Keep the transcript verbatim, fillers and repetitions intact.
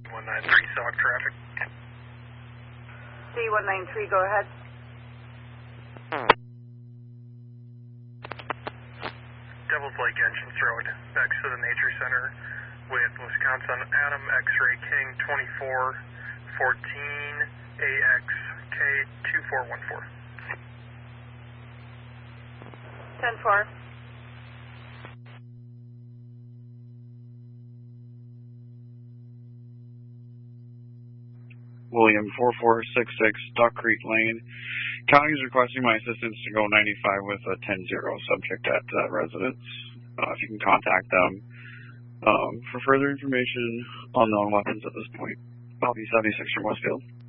one nine three, Sauk traffic. C one nine three, go ahead. Devil's Lake Entrance Road, next to the Nature Center, with Wisconsin Adam X-Ray King twenty-four fourteen A X K two four one four. ten four. William four four six six, Duck Creek Lane. County is requesting my assistance to go ninety-five with a ten zero subject at uh, residence. Uh, if you can contact them um, for further information on known weapons at this point. I'll be seventy-six from Westfield.